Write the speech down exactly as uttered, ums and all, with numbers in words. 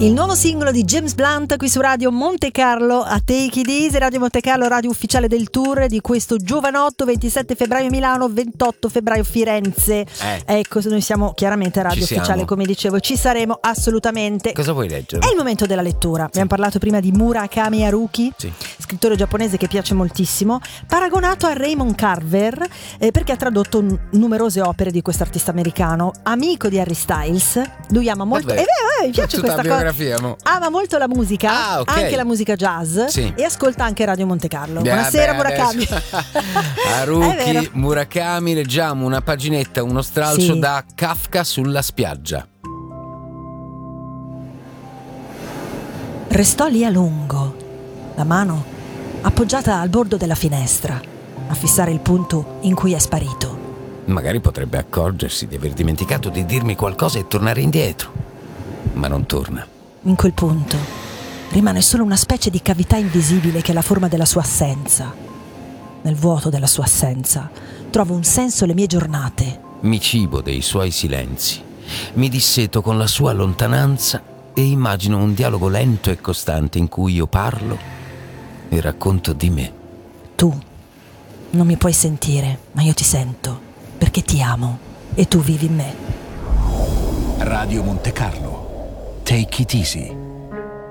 Il nuovo singolo di James Blunt qui su Radio Monte Carlo a Take It Easy. Radio Monte Carlo, radio ufficiale del tour di questo giovanotto. Ventisette febbraio Milano, ventotto febbraio Firenze. eh. Ecco, noi siamo chiaramente radio Ci ufficiale, siamo. come dicevo, ci saremo assolutamente. Cosa vuoi leggere? È il momento della lettura. Abbiamo parlato prima di Murakami Haruki, Sì. scrittore giapponese che piace moltissimo, paragonato a Raymond Carver eh, perché ha tradotto n- numerose opere di questo artista americano, amico di Harry Styles. Lui ama molto, Vabbè. eh, beh, eh, mi piace Tutta questa la cosa. biografia, mo. Ama molto la musica, Ah, ok. anche la musica jazz, Sì. e ascolta anche Radio Monte Carlo. Beh, Buonasera beh, Murakami. adesso- È Haruki vero. Murakami, leggiamo una paginetta, uno stralcio Sì. da Kafka sulla spiaggia. Restò lì a lungo, la mano appoggiata al bordo della finestra, a fissare il punto in cui è sparito. Magari potrebbe accorgersi di aver dimenticato di dirmi qualcosa e tornare indietro, ma non torna. In quel punto rimane solo una specie di cavità invisibile che è la forma della sua assenza. Nel vuoto della sua assenza trovo un senso alle mie giornate. Mi cibo dei suoi silenzi, mi disseto con la sua lontananza e immagino un dialogo lento e costante in cui io parlo e racconto di me. Tu non mi puoi sentire, ma io ti sento, perché ti amo e tu vivi in me. Radio Monte Carlo. Take it easy.